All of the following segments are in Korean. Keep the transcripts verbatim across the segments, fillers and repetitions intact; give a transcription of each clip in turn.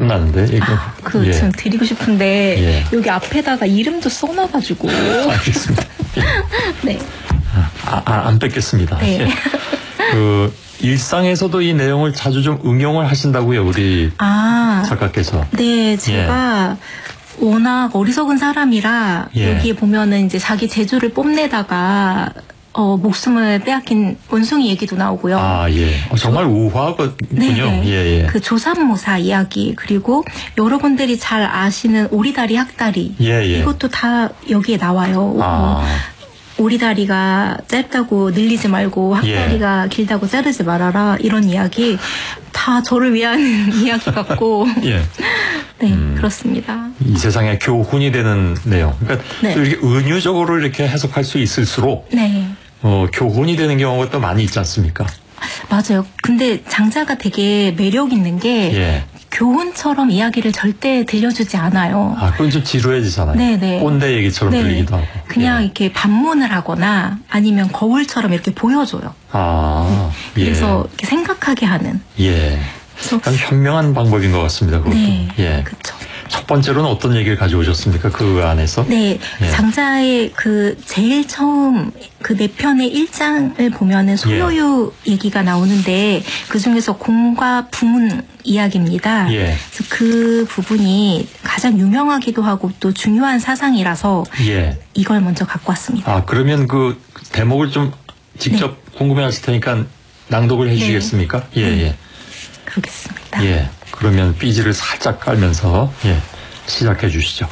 나는데. 이거. 아, 그, 예. 좀 드리고 싶은데, 예. 여기 앞에다가 이름도 써놔가지고. 알겠습니다. 네. 아, 아, 안 뺏겠습니다. 네. 예. 그, 일상에서도 이 내용을 자주 좀 응용을 하신다고요, 우리 아. 작가께서. 네, 제가 예. 워낙 어리석은 사람이라, 예. 여기에 보면은 이제 자기 재주를 뽐내다가, 어, 목숨을 빼앗긴 원숭이 얘기도 나오고요. 아, 예. 어, 정말 조... 우화하군요. 네, 예, 예. 그 조삼모사 이야기, 그리고 여러분들이 잘 아시는 오리다리 학다리. 예, 예. 이것도 다 여기에 나와요. 아. 오리다리가 짧다고 늘리지 말고 학다리가 예. 길다고 자르지 말아라. 이런 이야기 다 저를 위한 이야기 같고. 예. 네, 음, 그렇습니다. 이 세상에 교훈이 되는 내용. 그러니까 네. 또 이렇게 은유적으로 이렇게 해석할 수 있을수록 네. 어, 교훈이 되는 경우가 또 많이 있지 않습니까? 맞아요. 근데 장자가 되게 매력 있는 게 예. 교훈처럼 이야기를 절대 들려주지 않아요. 아, 그건 좀 지루해지잖아요. 네네. 꼰대 얘기처럼 네. 들리기도 하고. 그냥 예. 이렇게 반문을 하거나 아니면 거울처럼 이렇게 보여줘요. 아, 네. 그래서 예. 이렇게 생각하게 하는. 예. 참 현명한 방법인 것 같습니다. 그것도. 네. 예. 그렇죠. 첫 번째로는 어떤 얘기를 가져오셨습니까? 그 안에서? 네. 예. 장자의 그 제일 처음 그 네 편의 일 장을 보면은 소요유 예. 얘기가 나오는데 그 중에서 공과 부문 이야기입니다. 예. 그래서 그 부분이 가장 유명하기도 하고 또 중요한 사상이라서 예. 이걸 먼저 갖고 왔습니다. 아, 그러면 그 대목을 좀 직접 네. 궁금해하실 테니까 낭독을 해주시겠습니까? 네. 예, 예. 그러겠습니다. 예. 그러면 삐지를 살짝 깔면서 예, 시작해 주시죠.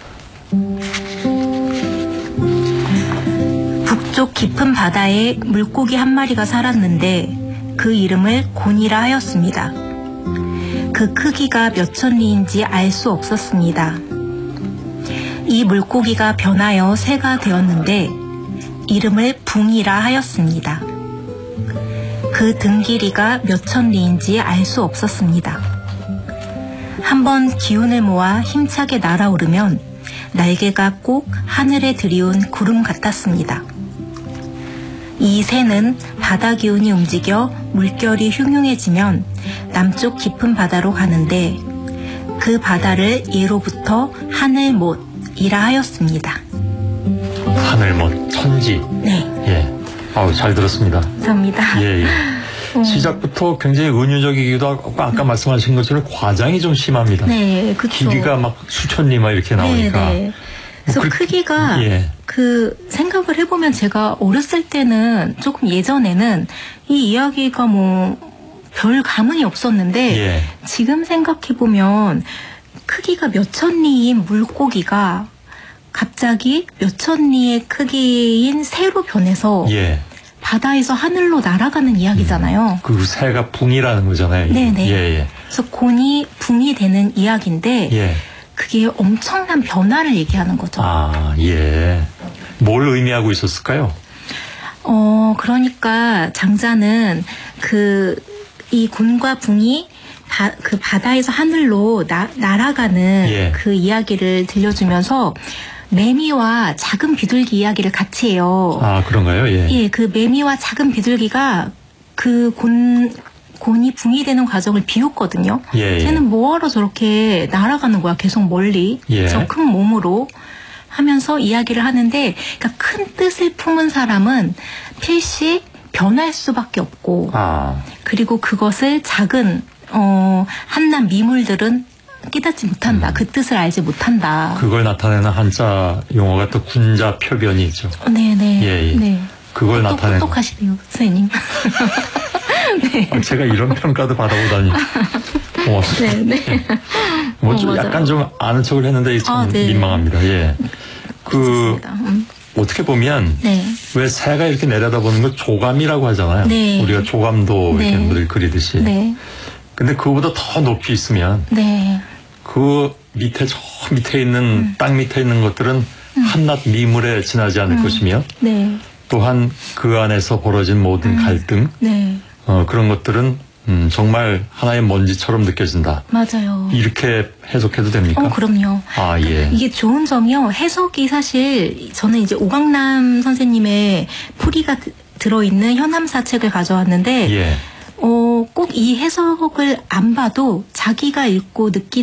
북쪽 깊은 바다에 물고기 한 마리가 살았는데 그 이름을 곤이라 하였습니다. 그 크기가 몇 천 리인지 알 수 없었습니다. 이 물고기가 변하여 새가 되었는데 이름을 붕이라 하였습니다. 그 등 길이가 몇 천 리인지 알 수 없었습니다. 한번 기운을 모아 힘차게 날아오르면 날개가 꼭 하늘에 들이운 구름 같았습니다. 이 새는 바다 기운이 움직여 물결이 흉흉해지면 남쪽 깊은 바다로 가는데 그 바다를 예로부터 하늘못이라 하였습니다. 하늘못, 천지. 네. 예. 아우, 잘 들었습니다. 감사합니다. 예, 예. 시작부터 굉장히 은유적이기도 하고 아까 네. 말씀하신 것처럼 과장이 좀 심합니다. 네, 그렇죠. 길이가 막 수천 리 막 이렇게 나오니까. 네, 네. 그래서 뭐 크기가 예. 그 생각을 해보면 제가 어렸을 때는 조금 예전에는 이 이야기가 뭐 별 감흥이 없었는데 예. 지금 생각해보면 크기가 몇 천 리인 물고기가 갑자기 몇 천 리의 크기인 새로 변해서 예. 바다에서 하늘로 날아가는 이야기잖아요. 음, 그 새가 붕이라는 거잖아요. 네네. 예, 예. 그래서 곤이 붕이 되는 이야기인데 예. 그게 엄청난 변화를 얘기하는 거죠. 아, 예. 뭘 의미하고 있었을까요? 어, 그러니까 장자는 그 이 곤과 붕이 바, 그 바다에서 하늘로 나, 날아가는 예. 그 이야기를 들려주면서 매미와 작은 비둘기 이야기를 같이 해요. 아, 그런가요? 예. 예, 그 매미와 작은 비둘기가 그 곤, 곤이 붕이 되는 과정을 비웃거든요. 예, 예. 쟤는 뭐하러 저렇게 날아가는 거야, 계속 멀리. 예. 저 큰 몸으로 하면서 이야기를 하는데, 그러니까 큰 뜻을 품은 사람은 필시 변할 수밖에 없고, 아. 그리고 그것을 작은, 어, 한낱 미물들은 깨닫지 못한다. 음. 그 뜻을 알지 못한다. 그걸 나타내는 한자 용어가 또 군자 표변이 있죠. 네네. 예, 예. 네. 그걸 똑, 나타내는. 똑똑하시네요, 선생님. 네. 아, 제가 이런 평가도 받아보다니. 고맙습니다. 네, 네. 뭐 좀 어, 약간 좀 아는 척을 했는데 참 아, 네. 민망합니다. 예. 그 음. 어떻게 보면 네. 왜 새가 이렇게 내려다보는 걸 조감이라고 하잖아요. 네. 우리가 조감도 네. 이렇게 늘 그리듯이. 네. 근데 그거보다 더 높이 있으면 네. 그 밑에 저 밑에 있는 음. 땅 밑에 있는 것들은 음. 한낱 미물에 지나지 않을 음. 것이며 네. 또한 그 안에서 벌어진 모든 음. 갈등 네. 어, 그런 것들은 음, 정말 하나의 먼지처럼 느껴진다. 맞아요. 이렇게 해석해도 됩니까? 어, 그럼요. 아, 예. 이게 좋은 점이요. 해석이 사실 저는 이제 오강남 선생님의 풀이가 들어있는 현암사 책을 가져왔는데 예. 어, 꼭 이 해석을 안 봐도 자기가 읽고 느끼는